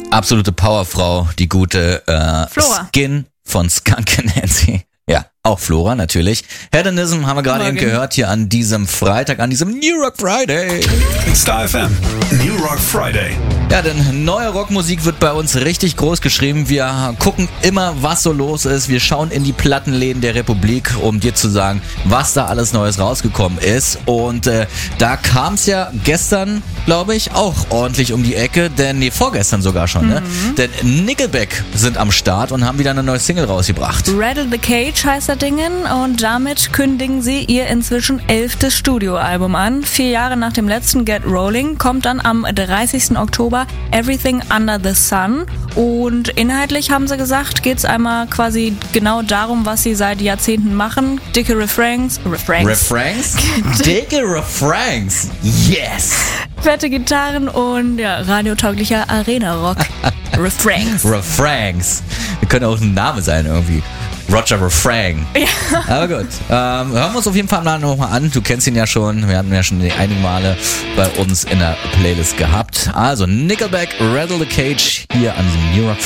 Absolute Powerfrau, die gute Flora. Skin von Skunk Nancy. Ja, auch Flora natürlich. Hedonism haben wir gerade eben gehört hier an diesem Freitag, an diesem New Rock Friday. Star FM, New Rock Friday. Ja, denn neue Rockmusik wird bei uns richtig groß geschrieben. Wir gucken immer, was so los ist. Wir schauen in die Plattenläden der Republik, um dir zu sagen, was da alles Neues rausgekommen ist. Und da kam es ja gestern, glaube ich, auch ordentlich um die Ecke. Denn, vorgestern sogar schon, ne? Denn Nickelback sind am Start und haben wieder eine neue Single rausgebracht. Rattle the Cage heißt das Dingen und damit kündigen sie ihr inzwischen 11. Studioalbum an. 4 Jahre nach dem letzten Get Rolling kommt dann am 30. Oktober Everything Under the Sun und inhaltlich haben sie gesagt, geht's einmal quasi genau darum, was sie seit Jahrzehnten machen. Dicke Refrains? Dicke Refrains, yes! Fette Gitarren und radiotauglicher Arena-Rock. Refrains. Wir können auch ein Name sein irgendwie. Roger Refrain. Ja. Aber gut. Hören wir uns auf jeden Fall nochmal an. Du kennst ihn ja schon. Wir hatten ihn ja schon einige Male bei uns in der Playlist gehabt. Also Nickelback, Rattle the Cage hier an diesem New Rock Friday.